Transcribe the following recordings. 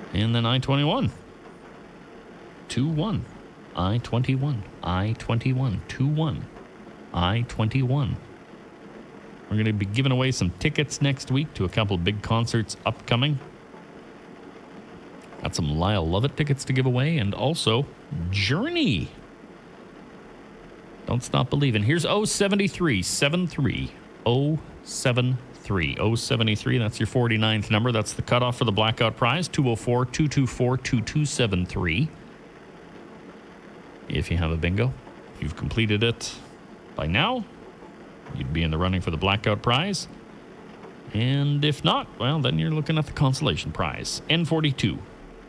And then I-21. 2-1. I-21. I-21. 2-1. I-21. We're going to be giving away some tickets next week to a couple big concerts upcoming. Got some Lyle Lovett tickets to give away, and also Journey. Don't Stop Believin'. Here's 073 73 073 073. That's your 49th number. That's the cutoff for the Blackout Prize. 204-224-2273. If you have a bingo, if you've completed it by now, you'd be in the running for the Blackout Prize. And if not, well, then you're looking at the consolation prize. N42.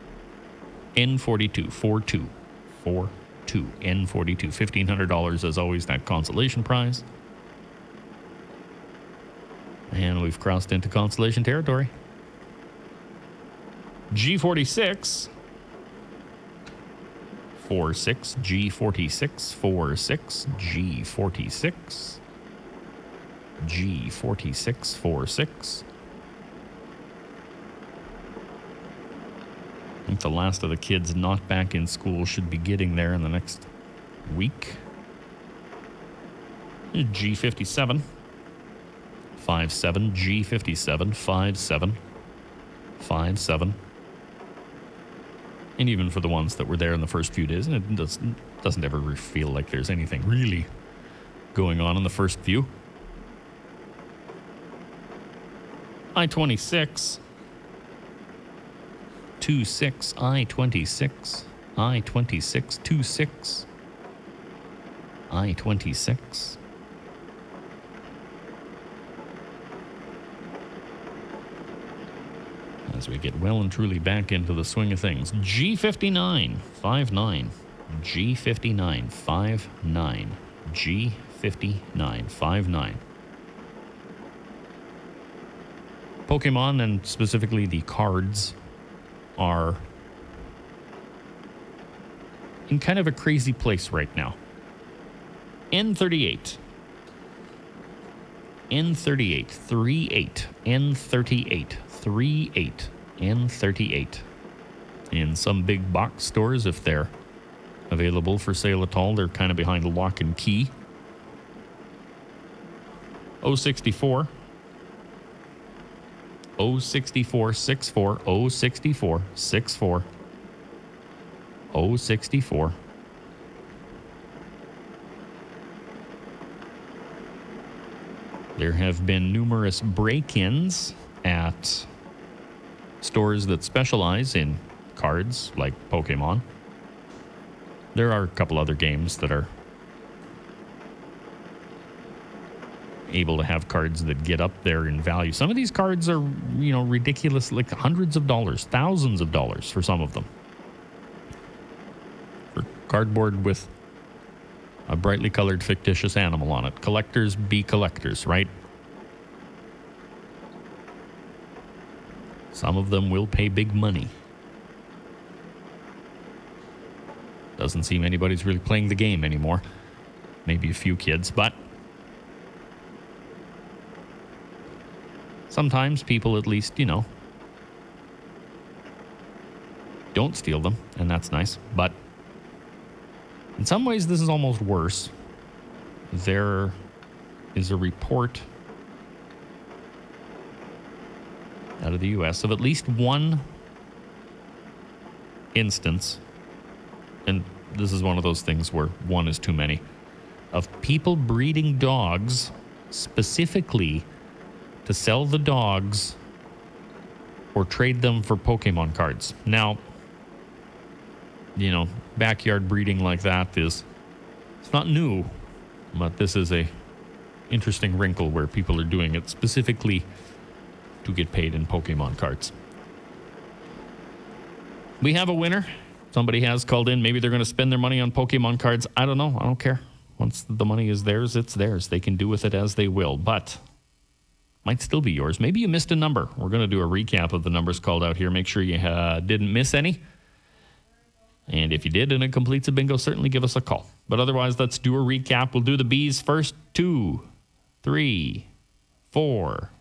N42. 42. 42. N42. $1,500 as always, that consolation prize. And we've crossed into consolation territory. G46. 46. G46. 46. G46. G46. 46. I think the last of the kids not back in school should be getting there in the next week. G57. 57. G57. 57. 57. And even for the ones that were there in the first few days, and it doesn't ever feel like there's anything really going on in the first few. I-26. 26. I-26. I-26. 26. I-26. As we get well and truly back into the swing of things. G59. 59. G59. 59. G59. 59. Pokemon, and specifically the cards, are in kind of a crazy place right now. N38. N38. 38. N38. 38. N38. In some big box stores, if they're available for sale at all, they're kind of behind lock and key. 064. 064 64 064 64 064. There have been numerous break-ins at stores that specialize in cards like Pokemon. There are a couple other games that are able to have cards that get up there in value. Some of these cards are, ridiculous, like hundreds of dollars, thousands of dollars for some of them. For cardboard with a brightly colored fictitious animal on it. Collectors be collectors, right? Some of them will pay big money. Doesn't seem anybody's really playing the game anymore. Maybe a few kids, but sometimes people at least, don't steal them, and that's nice. But in some ways, this is almost worse. There is a report out of the U.S. of at least one instance, and this is one of those things where one is too many, of people breeding dogs specifically to sell the dogs or trade them for Pokemon cards. Now, backyard breeding like that it's not new, but this is a interesting wrinkle where people are doing it specifically to get paid in Pokemon cards. We have a winner. Somebody has called in. Maybe they're going to spend their money on Pokemon cards. I don't know. I don't care. Once the money is theirs, it's theirs. They can do with it as they will, but might still be yours. Maybe you missed a number. We're going to do a recap of the numbers called out here. Make sure you didn't miss any. And if you did and it completes a bingo, certainly give us a call. But otherwise, let's do a recap. We'll do the B's first. 2, 3, 4,